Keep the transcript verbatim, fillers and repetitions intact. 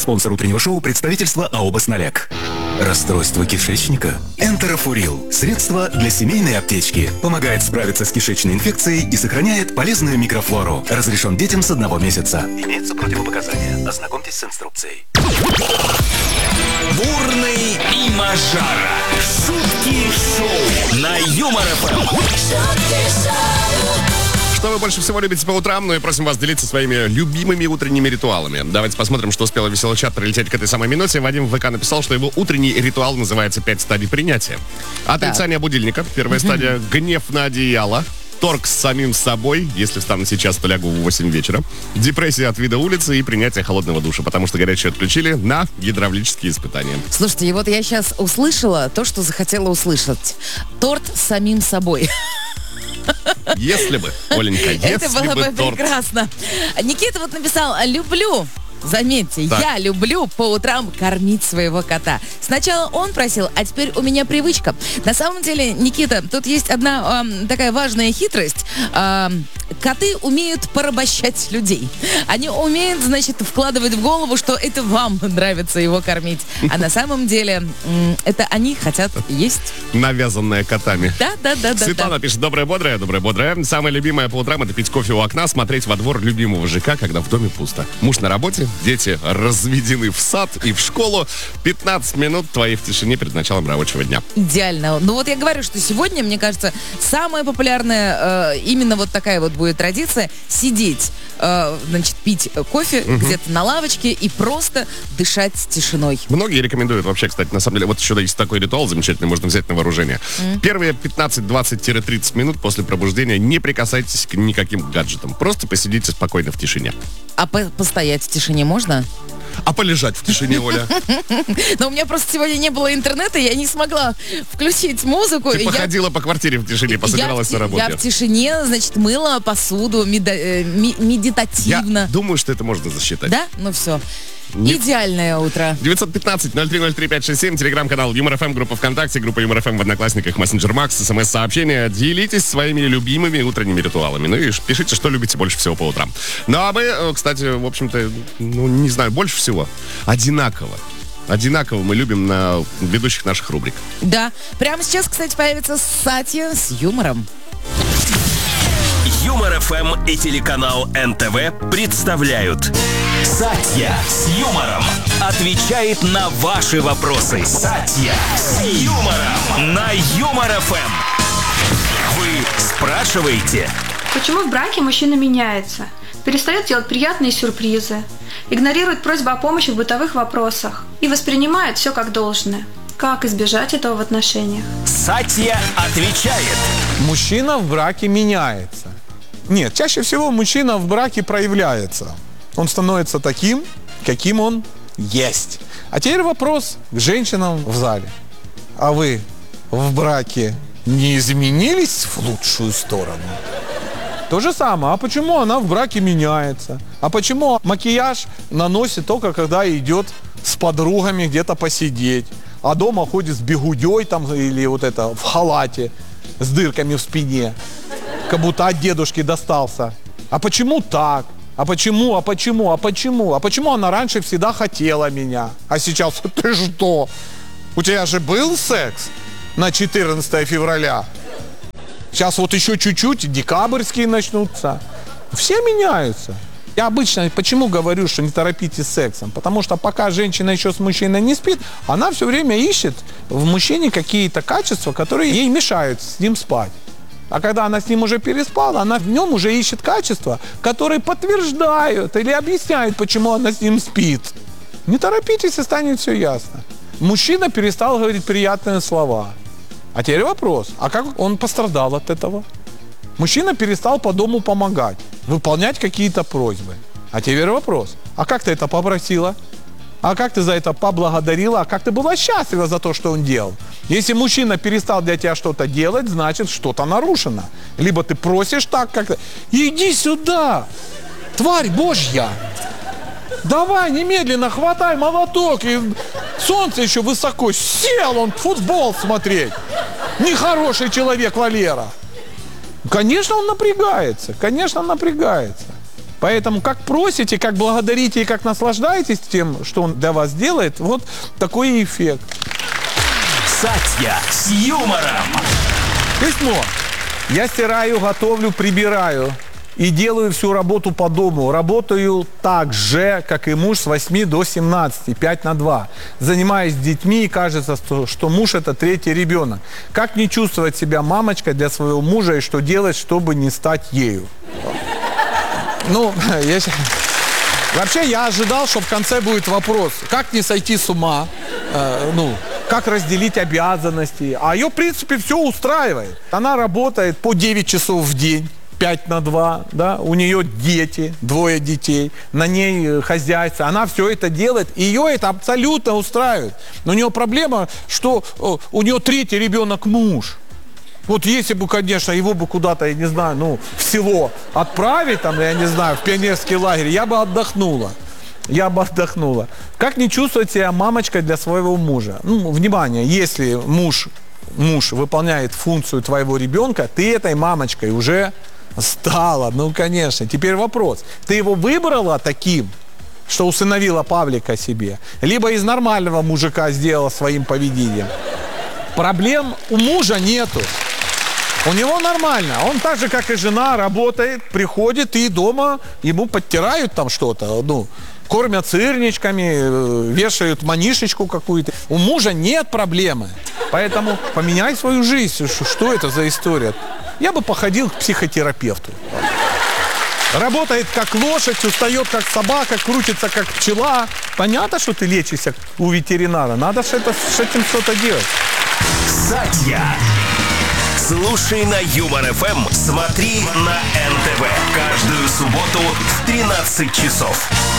Спонсор утреннего шоу — представительство АО «Басноляк». Расстройство кишечника? Энтерофурил. Средство для семейной аптечки. Помогает справиться с кишечной инфекцией и сохраняет полезную микрофлору. Разрешен детям с одного месяца. Имеются противопоказания. Ознакомьтесь с инструкцией. Бурный и Мажара. Шутки шоу на Юмор ФМ. Что вы больше всего любите по утрам? Ну и просим вас делиться своими любимыми утренними ритуалами. Давайте посмотрим, что успел веселый чат прилететь к этой самой минуте. Вадим в ВК написал, что его утренний ритуал называется «Пять стадий принятия». Отрицание так. будильника. Первая стадия — гнев на одеяло. Торг с самим собой, если встану сейчас, то лягу в восемь вечера. Депрессия от вида улицы и принятие холодного душа, потому что горячее отключили на гидравлические испытания. Слушайте, и вот я сейчас услышала то, что захотела услышать. Торт с самим собой. Если бы, Оленька, если Это было бы торт. прекрасно. Никита вот написал: люблю. Заметьте, так. я люблю по утрам кормить своего кота. Сначала он просил, а теперь у меня привычка. На самом деле, Никита, тут есть одна э, такая важная хитрость. Э, коты умеют порабощать людей. Они умеют, значит, вкладывать в голову, что это вам нравится его кормить. А на самом деле, э, это они хотят есть. Навязанная котами. Да, да, да. Светлана да, да. пишет: доброе, бодрое, доброе, бодрое. Самое любимое по утрам — это пить кофе у окна, смотреть во двор любимого ЖК, когда в доме пусто. Муж на работе, дети разведены в сад и в школу. пятнадцать минут твоей в тишине перед началом рабочего дня. Идеально. Ну вот я говорю, что сегодня, мне кажется, самая популярная э, именно вот такая вот будет традиция — сидеть, э, значит, пить кофе угу. где-то на лавочке и просто дышать тишиной. Многие рекомендуют вообще, кстати, на самом деле, вот еще есть такой ритуал замечательный, можно взять на вооружение. Mm. Первые пятнадцать-двадцать-тридцать минут после пробуждения не прикасайтесь к никаким гаджетам. Просто посидите спокойно в тишине. А по- постоять в тишине можно? А полежать в тишине, Оля? Но у меня просто сегодня не было интернета, я не смогла включить музыку. Ты походила по квартире в тишине, пособиралась на работе. Я в тишине, значит, мыла посуду медитативно. Я думаю, что это можно засчитать. Да? Ну все. Нет. Идеальное утро. девятьсот пятнадцать ноль три ноль три пять шесть семь, телеграм-канал Юмор ФМ, группа ВКонтакте, группа Юмор ФМ в Одноклассниках, мессенджер Макс, смс-сообщения. Делитесь своими любимыми утренними ритуалами. Ну и пишите, что любите больше всего по утрам. Ну а мы, кстати, в общем-то, ну не знаю, больше всего одинаково. Одинаково мы любим на ведущих наших рубрик. Да. Прямо сейчас, кстати, появится Сатья с юмором. Юмор ФМ и телеканал эн тэ вэ представляют Сатья с юмором отвечает на ваши вопросы. Сатья с юмором на Юмор ФМ. Вы спрашиваете: почему в браке мужчина меняется, перестает делать приятные сюрпризы, игнорирует просьбы о помощи в бытовых вопросах и воспринимает все как должное? Как избежать этого в отношениях? Сатья отвечает. Мужчина в браке меняется. Нет, чаще всего мужчина в браке проявляется. Он становится таким, каким он есть. А теперь вопрос к женщинам в зале. А вы в браке не изменились в лучшую сторону? То же самое. А почему она в браке меняется? А почему макияж наносит только когда идет с подругами где-то посидеть? А дома ходит с бигудей там или вот это в халате с дырками в спине, как будто от дедушки достался. А почему так? А почему? А почему? А почему? А почему она раньше всегда хотела меня? А сейчас ты что? У тебя же был секс на четырнадцатое февраля? Сейчас вот еще чуть-чуть, декабрьские начнутся. Все меняются. Я обычно почему говорю, что не торопитесь с сексом? Потому что пока женщина еще с мужчиной не спит, она все время ищет в мужчине какие-то качества, которые ей мешают с ним спать. А когда она с ним уже переспала, она в нем уже ищет качества, которые подтверждают или объясняют, почему она с ним спит. Не торопитесь, и станет все ясно. Мужчина перестал говорить приятные слова. А теперь вопрос, а как он пострадал от этого? Мужчина перестал по дому помогать, выполнять какие-то просьбы. А теперь вопрос, а как ты это попросила? А как ты за это поблагодарила? А как ты была счастлива за то, что он делал? Если мужчина перестал для тебя что-то делать, значит, что-то нарушено. Либо ты просишь так, как-то. Иди сюда, тварь божья! Давай немедленно хватай молоток, и солнце еще высоко. Сел он футбол смотреть. Нехороший человек Валера. Конечно, он напрягается. Конечно, он напрягается. Поэтому как просите, как благодарите и как наслаждаетесь тем, что он для вас делает, вот такой и эффект. Сатья с юмором. Письмо. Я стираю, готовлю, прибираю и делаю всю работу по дому. Работаю так же, как и муж, с восьми до семнадцати, пять на два. Занимаюсь детьми, и кажется, что, что муж – это третий ребенок. Как не чувствовать себя мамочкой для своего мужа и что делать, чтобы не стать ею? Ну, я... Вообще, я ожидал, что в конце будет вопрос, как не сойти с ума, э, ну, как разделить обязанности. А ее, в принципе, все устраивает. Она работает по девять часов в день, пять на два, да, у нее дети, двое детей, на ней хозяйство, она все это делает, и ее это абсолютно устраивает. Но у нее проблема, что о, у нее третий ребенок муж. Вот если бы, конечно, его бы куда-то, я не знаю, ну, в село отправить, там, я не знаю, в пионерский лагерь, я бы отдохнула. Я бы отдохнула. Как не чувствовать себя мамочкой для своего мужа? Ну, внимание, если муж, муж выполняет функцию твоего ребенка, ты этой мамочкой уже стала. Ну, конечно. Теперь вопрос. Ты его выбрала таким, что усыновила Павлика себе, либо из нормального мужика сделала своим поведением? Проблем у мужа нету. У него нормально. Он так же, как и жена, работает, приходит, и дома ему подтирают там что-то, ну, кормят сырничками, вешают манишечку какую-то. У мужа нет проблемы. Поэтому поменяй свою жизнь. Что это за история? Я бы походил к психотерапевту. Работает как лошадь, устает как собака, крутится как пчела. Понятно, что ты лечишься у ветеринара. Надо с этим что-то делать. Сатья. Слушай на Юмор эф эм, смотри на эн тэ вэ. Каждую субботу в тринадцать часов.